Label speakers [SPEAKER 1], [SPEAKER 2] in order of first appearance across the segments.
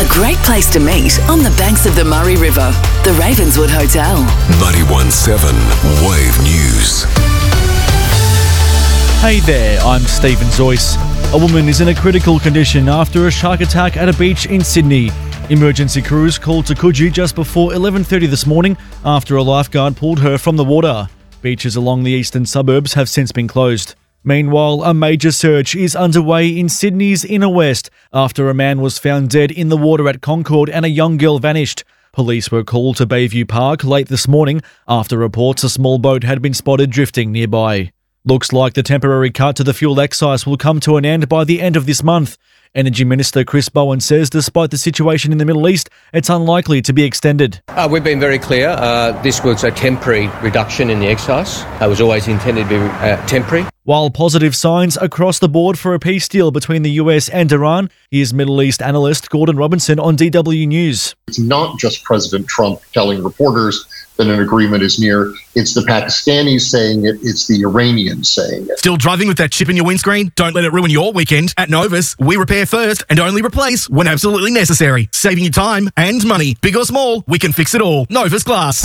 [SPEAKER 1] great place to meet on the banks of the Murray River. The Ravenswood Hotel.
[SPEAKER 2] 91.7 Wave News.
[SPEAKER 3] Hey there, I'm Stephen Zoyce. A woman is in a critical condition after a shark attack at a beach in Sydney. Emergency crews called to Coogee just before 11:30 this morning after a lifeguard pulled her from the water. Beaches along the eastern suburbs have since been closed. Meanwhile, a major search is underway in Sydney's inner west after a man was found dead in the water at Concord and a young girl vanished. Police were called to Bayview Park late this morning after reports a small boat had been spotted drifting nearby. Looks like the temporary cut to the fuel excise will come to an end by the end of this month. Energy Minister Chris Bowen says despite the situation in the Middle East, it's unlikely to be extended.
[SPEAKER 4] We've been very clear. This was a temporary reduction in the excise. It was always intended to be temporary.
[SPEAKER 3] While positive signs across the board for a peace deal between the US and Iran, here's Middle East analyst Gordon Robinson on DW News.
[SPEAKER 5] It's not just President Trump telling reporters that an agreement is near. It's the Pakistanis saying it. It's the Iranians saying it.
[SPEAKER 6] Still driving with that chip in your windscreen? Don't let it ruin your weekend. At Novus, we repair first and only replace when absolutely necessary. Saving you time and money. Big or small, we can fix it all. Novus Glass.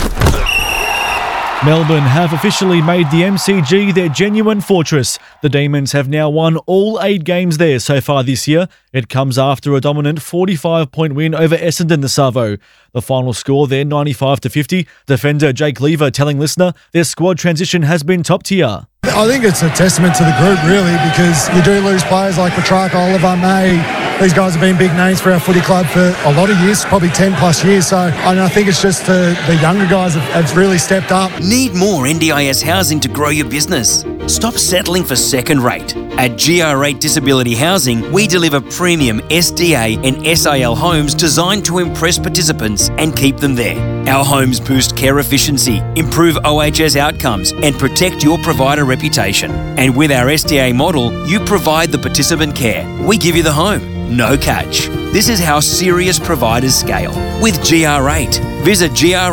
[SPEAKER 3] Melbourne have officially made the MCG their genuine fortress. The Demons have now won all 8 games there so far this year. It comes after a dominant 45-point win over Essendon the Savo. The final score there, 95-50. Defender Jake Lever telling Listener their squad transition has been top tier.
[SPEAKER 7] I think it's a testament to the group, really, because you do lose players like Petrarca, Oliver, May. These guys have been big names for our footy club for a lot of years, probably 10 plus years. So I think it's just the younger guys have really stepped up.
[SPEAKER 8] Need more NDIS housing to grow your business? Stop settling for second rate. At GR8 Disability Housing, we deliver premium SDA and SIL homes designed to impress participants and keep them there. Our homes boost care efficiency, improve OHS outcomes, and protect your provider reputation. And with our SDA model, you provide the participant care. We give you the home. No catch. This is how serious providers scale. With GR8. Visit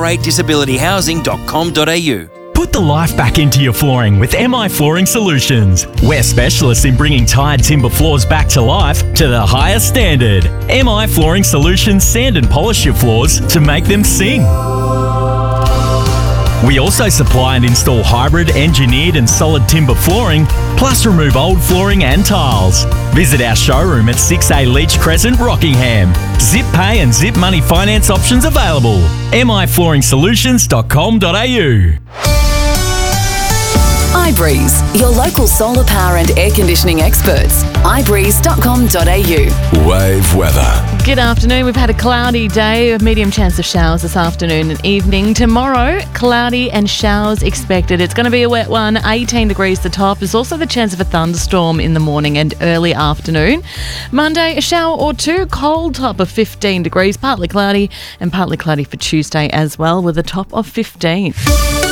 [SPEAKER 8] gr8disabilityhousing.com.au.
[SPEAKER 9] Put the life back into your flooring with MI Flooring Solutions. We're specialists in bringing tired timber floors back to life to the highest standard. MI Flooring Solutions sand and polish your floors to make them sing. We also supply and install hybrid, engineered and solid timber flooring, plus remove old flooring and tiles. Visit our showroom at 6A Leach Crescent, Rockingham. Zip pay and zip money finance options available. miflooringsolutions.com.au.
[SPEAKER 1] iBreeze, your local solar power and air conditioning experts. ibreeze.com.au.
[SPEAKER 2] Wave weather.
[SPEAKER 10] Good afternoon. We've had a cloudy day, a medium chance of showers this afternoon and evening. Tomorrow, cloudy and showers expected. It's going to be a wet one, 18 degrees the top. There's also the chance of a thunderstorm in the morning and early afternoon. Monday, a shower or two, cold top of 15 degrees, partly cloudy and partly cloudy for Tuesday as well with a top of 15.